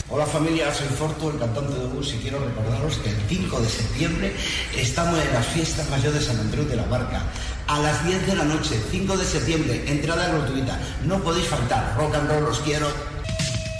Hola familia, soy Forto, el cantante de blues, y quiero recordaros que el 5 de septiembre estamos en las fiestas mayores de San Andreu de la Barca. A las 10 de la noche, 5 de septiembre, entrada gratuita. No podéis faltar. Rock and roll, os quiero.